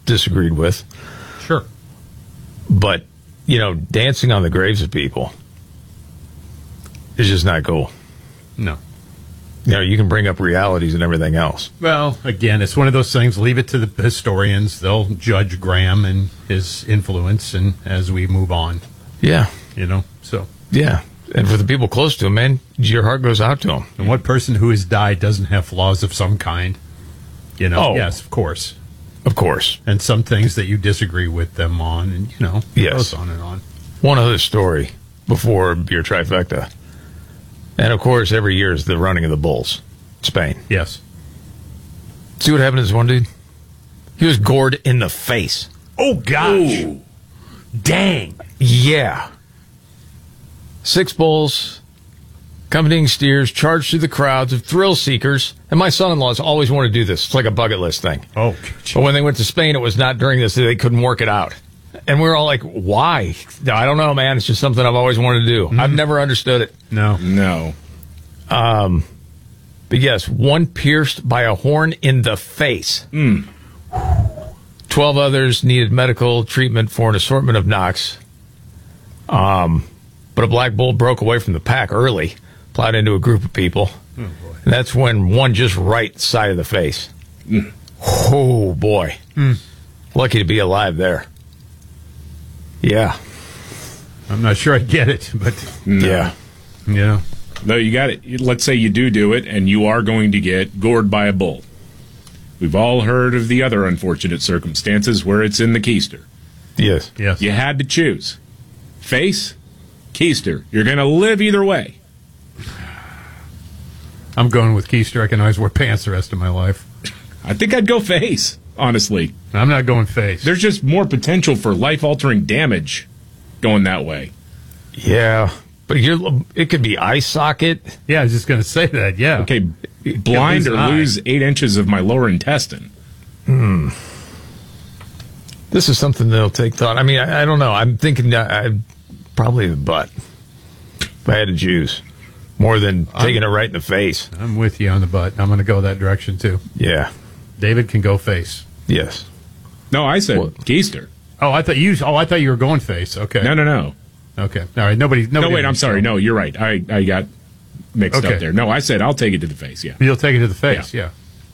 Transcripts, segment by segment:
disagreed with. Sure. But, dancing on the graves of people is just not cool. No. You can bring up realities and everything else. Well, again, it's one of those things. Leave it to the historians. They'll judge Graham and his influence, and as we move on. Yeah. So. Yeah. And for the people close to him, man, your heart goes out to him. And what person who has died doesn't have flaws of some kind? Oh. Yes, of course. Of course. And some things that you disagree with them on, and, yes. goes on and on. One other story before your trifecta. And, of course, every year is the running of the bulls. Spain. Yes. See what happened to this one dude? He was gored in the face. Oh, gosh. Ooh. Dang. Yeah. 6 bulls, accompanying steers, charged through the crowds of thrill seekers. And my son-in-law's always wanted to do this. It's like a bucket list thing. Oh. But when they went to Spain, it was not during this. They couldn't work it out. And we were all like, why? I don't know, man. It's just something I've always wanted to do. I've never understood it. No. But yes, one pierced by a horn in the face. 12 others needed medical treatment for an assortment of knocks. But a black bull broke away from the pack early, plowed into a group of people. Oh, boy. And that's when one just right side of the face. Oh, boy. Lucky to be alive there. Yeah. I'm not sure I get it, but... No. Yeah. No, you got it. Let's say you do it, and you are going to get gored by a bull. We've all heard of the other unfortunate circumstances where it's in the keister. Yes. You had to choose. Face, keister. You're going to live either way. I'm going with keister. I can always wear pants the rest of my life. I think I'd go face, honestly. I'm not going face. There's just more potential for life-altering damage going that way. Yeah. But it could be eye socket. Yeah, I was just going to say that, yeah. Okay, blind or lose 8 inches of my lower intestine. This is something that'll take thought. I mean, I don't know. I'm thinking probably the butt. If I had to choose. More than taking it right in the face. I'm with you on the butt. I'm going to go that direction, too. Yeah. David can go face. Yes. No, I said keister. Oh, I thought you were going face. Okay. No. Okay. All right. Nobody. No, wait. I'm sorry. No, you're right. I got mixed up there. No, I said I'll take it to the face. Yeah. You'll take it to the face. Yeah.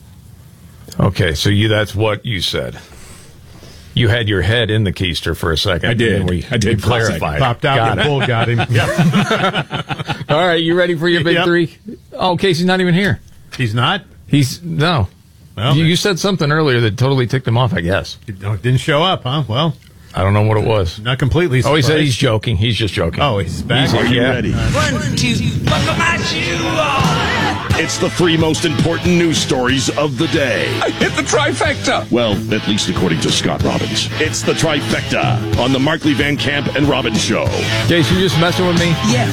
Okay. So that's what you said. You had your head in the keister for a second. I did. I did clarify. Popped out. The bull got him. Yeah. All right. You ready for your big three? Oh, Casey's not even here. He's not? No. Well, you said something earlier that totally ticked him off, I guess. Didn't show up, huh? Well, I don't know what it was. Not completely surprised. Oh, he said he's joking. He's just joking. Oh, he's back. Are you ready? 1, 2, buckle my shoe. It's the 3 most important news stories of the day. I hit the trifecta. Well, at least according to Scott Robbins. It's the trifecta on the Markley Van Camp and Robbins Show. Case, you just messing with me? Yes.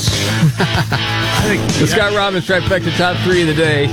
The Scott Robbins trifecta top 3 of the day.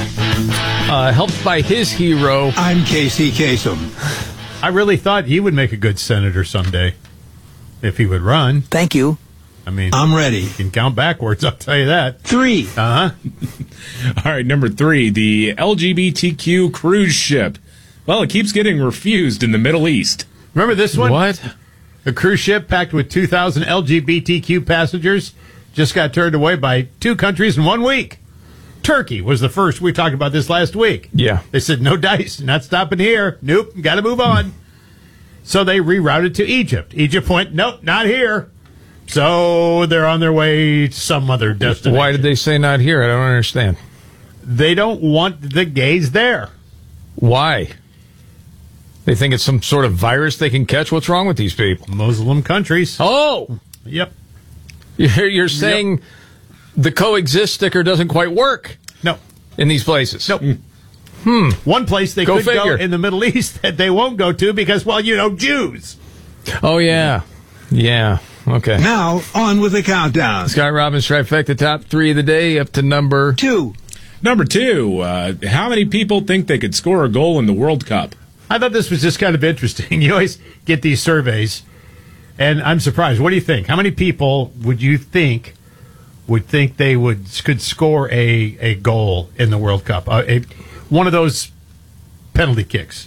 Helped by his hero. I'm Casey Kasem. I really thought he would make a good senator someday if he would run. Thank you. I mean, I'm ready. You can count backwards, I'll tell you that. 3. All right, number 3, the LGBTQ cruise ship. Well, it keeps getting refused in the Middle East. Remember this one? What? A cruise ship packed with 2,000 LGBTQ passengers just got turned away by 2 countries in 1 week. Turkey was the first. We talked about this last week. Yeah. They said, no dice, not stopping here. Nope, got to move on. So they rerouted to Egypt. Egypt went, nope, not here. So they're on their way to some other destination. Why did they say not here? I don't understand. They don't want the gays there. Why? They think it's some sort of virus they can catch? What's wrong with these people? Muslim countries. Oh! Yep. You're saying the coexist sticker doesn't quite work? No. In these places? Nope. One place they could go in the Middle East that they won't go to because, well, Jews. Oh, yeah. Yeah. Okay. Now, on with the countdown. Scott Robbins trifecta top 3 of the day up to number 2. Number 2, how many people think they could score a goal in the World Cup? I thought this was just kind of interesting. You always get these surveys, and I'm surprised. What do you think? How many people would you think they could score a goal in the World Cup? One of those penalty kicks.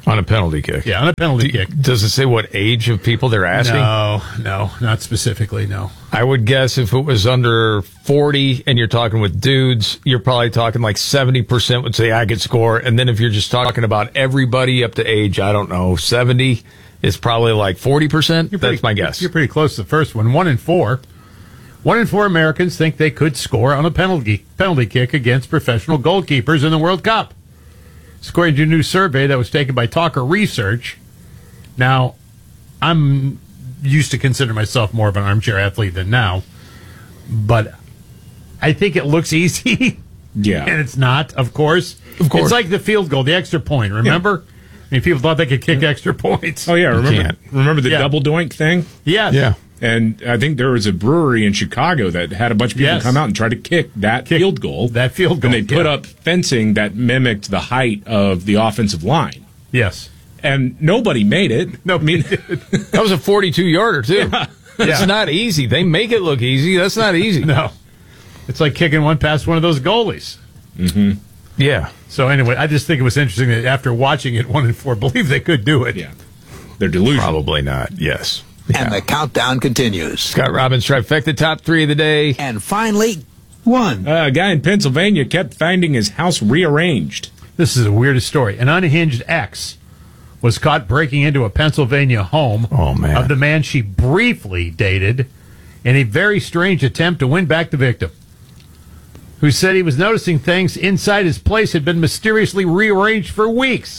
On a penalty kick. Yeah, on a penalty kick. Does it say what age of people they're asking? No, not specifically, no. I would guess if it was under 40 and you're talking with dudes, you're probably talking like 70% would say I could score. And then if you're just talking about everybody up to age, I don't know, 70, it's probably like 40%. That's my guess. You're pretty close to the first one. 1 in 4. 1 in 4 Americans think they could score on a penalty kick against professional goalkeepers in the World Cup. According to a new survey that was taken by Talker Research. Now, I'm used to consider myself more of an armchair athlete than now, but I think it looks easy. Yeah. And it's not, of course. Of course. It's like the field goal, the extra point, remember? Yeah. I mean, people thought they could kick extra points. Oh, yeah. can't. Remember the double doink thing? Yes. Yeah. And I think there was a brewery in Chicago that had a bunch of people come out and try to kick that field goal. That field goal. And they put up fencing that mimicked the height of the offensive line. Yes. And nobody made it. No, I mean, That was a 42-yarder, too. Yeah. It's not easy. They make it look easy. That's not easy. No. It's like kicking one past one of those goalies. Mm-hmm. Yeah. So anyway, I just think it was interesting that after watching it, 1 in 4 believe they could do it. Yeah. They're delusional. Probably not. Yes. And the countdown continues. Scott Robbins trifecta, top 3 of the day. And finally, 1. A guy in Pennsylvania kept finding his house rearranged. This is the weirdest story. An unhinged ex was caught breaking into a Pennsylvania home of the man she briefly dated in a very strange attempt to win back the victim, who said he was noticing things inside his place had been mysteriously rearranged for weeks.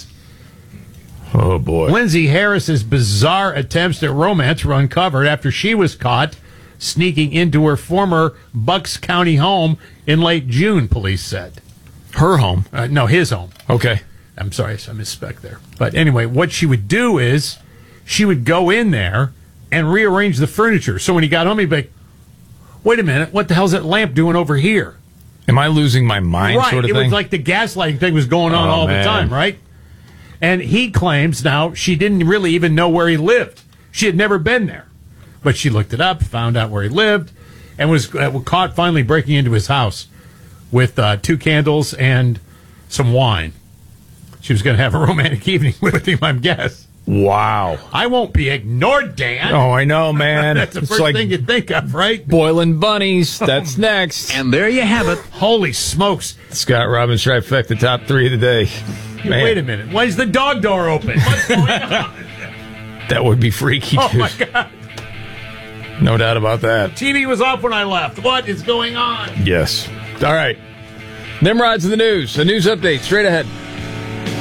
Oh, boy. Lindsay Harris's bizarre attempts at romance were uncovered after she was caught sneaking into her former Bucks County home in late June, police said. Her home? No, his home. Okay. I'm sorry, I misspoke there. But anyway, what she would do is she would go in there and rearrange the furniture. So when he got home, he'd be like, wait a minute, what the hell's that lamp doing over here? Am I losing my mind, right. sort of It thing? was like the gaslighting thing was going on all the time, right? And he claims now she didn't really even know where he lived. She had never been there. But she looked it up, found out where he lived, and was caught finally breaking into his house with 2 candles and some wine. She was going to have a romantic evening with him, I'm guessing. Wow. I won't be ignored, Dan. Oh, I know, man. That's the It's first like thing you think of, right? boiling bunnies. That's next. And there you have it. Holy smokes. Scott Robbins trifecta, top 3 of the day. Man, Wait a minute. Why is the dog door open? What's going on? that would be freaky, Oh, dude. my God. No doubt about that. TV was off when I left. What is going on? Yes. All right. Nimrod's in the news. A news update straight ahead.